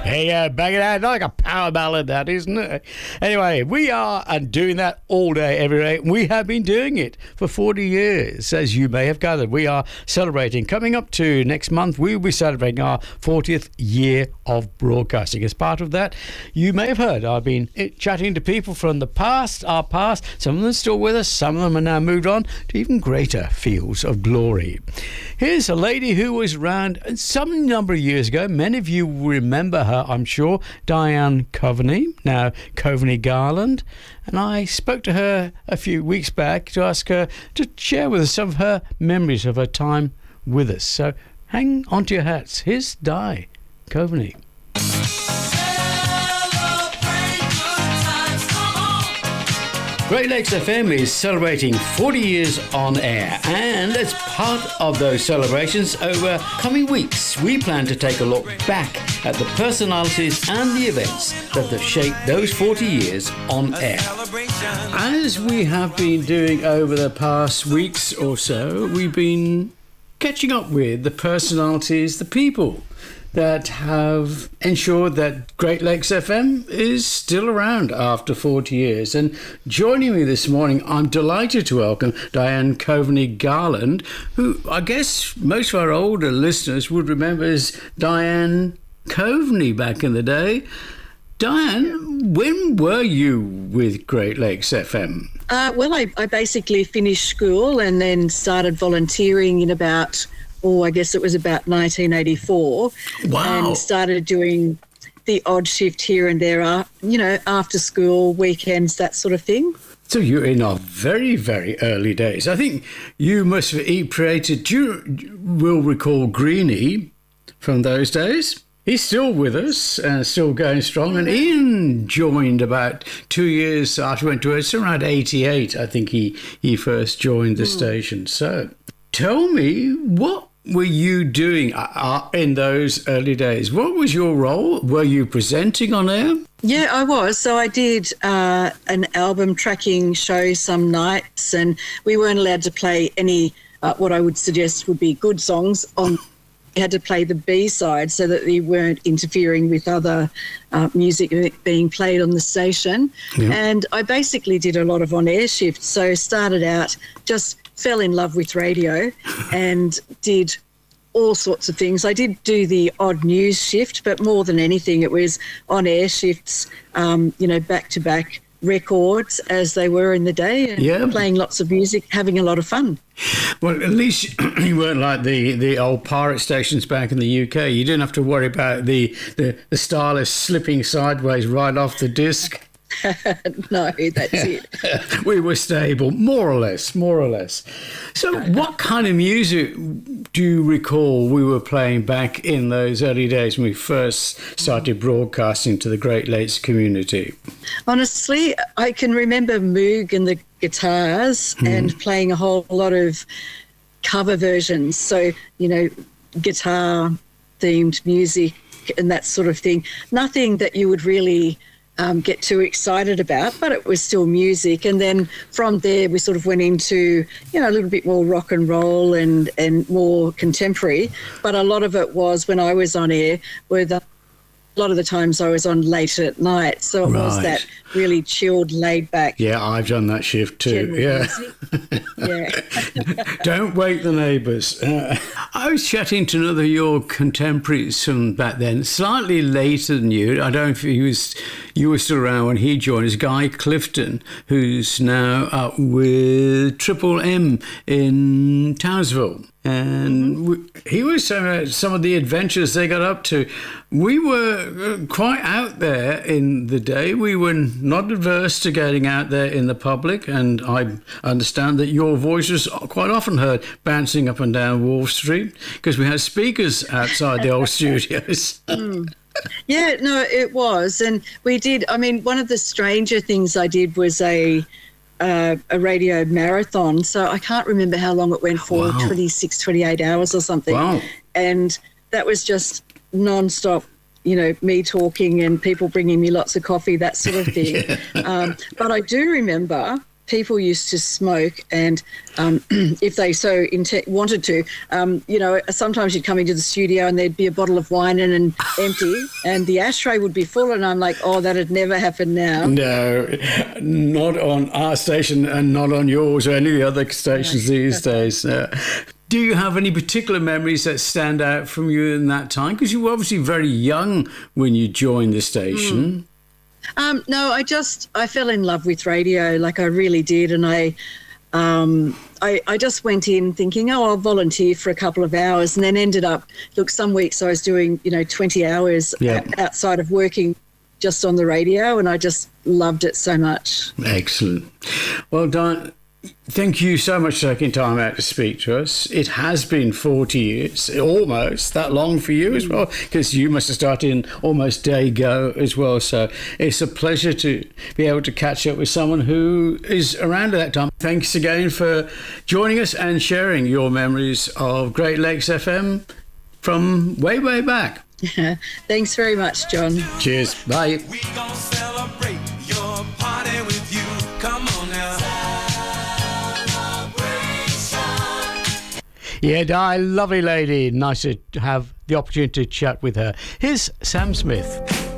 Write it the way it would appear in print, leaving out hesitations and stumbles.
Hey, bang it out like a power ballad, that, isn't it? Anyway, we are doing that all day, every day. We have been doing it for 40 years, as you may have gathered. We are celebrating. Coming up to next month, we will be celebrating our 40th year of broadcasting. As part of that, you may have heard I've been chatting to people from the past, our past. Some of them are still with us. Some of them are now moved on to even greater fields of glory. Here's a lady who was around some number of years ago. Many of you will remember her, I'm sure, Diane Coveney, now Coveney Garland. And I spoke to her a few weeks back to ask her to share with us some of her memories of her time with us. So hang on to your hats. Here's Di Coveney. Great Lakes FM is celebrating 40 years on air, and as part of those celebrations over coming weeks, we plan to take a look back at the personalities and the events that have shaped those 40 years on air. As we have been doing over the past weeks or so, we've been catching up with the personalities, the people that have ensured that Great Lakes FM is still around after 40 years. And joining me this morning, I'm delighted to welcome Diane Coveney Garland, who I guess most of our older listeners would remember as Diane Coveney back in the day. Diane, when were you with Great Lakes FM? Well, I basically finished school and then started volunteering in about I guess it was about 1984. Wow. And started doing the odd shift here and there, after school, weekends, that sort of thing. So you're in our very, very early days. I think you must have created, you will recall Greenie from those days. He's still with us and still going strong. And Ian joined about 2 years after went to it's around 88. I think he first joined the station. So tell me, what were you doing in those early days? What was your role? Were you presenting on air? Yeah, I was. So I did an album tracking show some nights, and we weren't allowed to play any what I would suggest would be good songs on. We had to play the B-side so that we weren't interfering with other music being played on the station. Yeah. And I basically did a lot of on-air shifts. So started out, just fell in love with radio and did all sorts of things. I did do the odd news shift, but more than anything, it was on-air shifts, back-to-back records as they were in the day, and playing lots of music, having a lot of fun. Well, at least you weren't like the old pirate stations back in the UK. You didn't have to worry about the stylus slipping sideways right off the disc. No, that's it. We were stable, more or less. So what kind of music do you recall we were playing back in those early days when we first started broadcasting to the Great Lakes community? Honestly, I can remember Moog and the guitars and playing a whole lot of cover versions. So, guitar-themed music and that sort of thing. Nothing that you would really get too excited about, but it was still music. And then from there we sort of went into, a little bit more rock and roll and more contemporary. But a lot of it was, when I was on air, a lot of the times I was on late at night. So it was that really chilled, laid back. Yeah, I've done that shift too. Yeah. Don't wake the neighbours. I was chatting to another of your contemporaries from back then, slightly later than you. I don't know if you were still around when he joined us, Guy Clifton, who's now up with Triple M in Townsville. And he was saying some of the adventures they got up to. We were quite out there in the day. We were not averse to getting out there in the public, and I understand that your voice was quite often heard bouncing up and down Wall Street because we had speakers outside the old studios. Yeah, no, it was. And we did, one of the stranger things I did was a radio marathon. So I can't remember how long it went for, 26, 28 hours or something. Wow. And that was just non-stop, me talking and people bringing me lots of coffee, that sort of thing. But I do remember people used to smoke, and if they so wanted to, sometimes you'd come into the studio and there'd be a bottle of wine and empty, and the ashtray would be full, and I'm like, oh, that'd never happen now. No, not on our station and not on yours or any of the other stations these days. Do you have any particular memories that stand out from you in that time? Because you were obviously very young when you joined the station. No, I fell in love with radio, like I really did, and I just went in thinking, oh, I'll volunteer for a couple of hours, and then ended up, some weeks I was doing 20 hours outside of working just on the radio, and I just loved it so much. Excellent. Well, Diane, thank you so much for taking time out to speak to us. It has been 40 years, almost that long for you as well, because you must have started in almost day go as well. So it's a pleasure to be able to catch up with someone who is around at that time. Thanks again for joining us and sharing your memories of Great Lakes FM from way, way back. Thanks very much, John. Cheers. Bye. We gonna celebrate your party with you. Come on now. Yeah, Di, lovely lady. Nice to have the opportunity to chat with her. Here's Sam Smith.